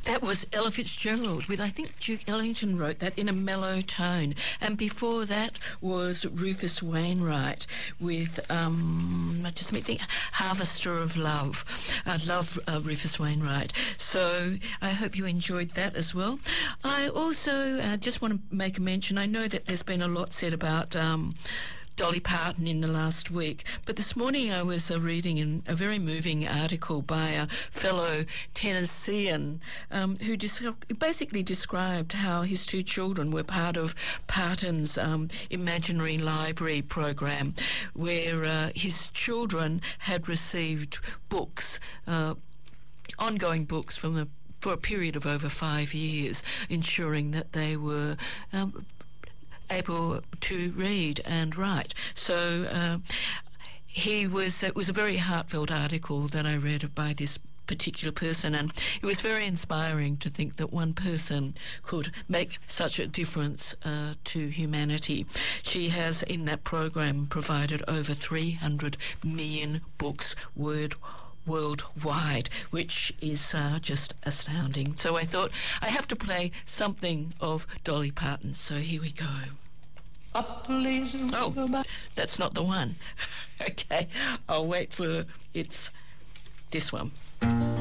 That was Ella Fitzgerald with, I think Duke Ellington wrote that in a mellow tone. And before that was Rufus Wainwright with, just let me think, Harvester of Love. I love Rufus Wainwright. So I hope you enjoyed that as well. I also just want to make a mention. I know that there's been a lot said about Dolly Parton in the last week, but this morning I was reading a very moving article by a fellow Tennessean who basically described how his two children were part of Parton's Imaginary Library program, where his children had received books, ongoing books for a period of over 5 years, ensuring that they were able to read and write. So it was a very heartfelt article that I read by this particular person, and it was very inspiring to think that one person could make such a difference to humanity. She has, in that program, provided over 300 million books worldwide, which is just astounding. So I thought I have to play something of Dolly Parton. So here we go. Oh, that's not the one. Okay, I'll wait for it's this one.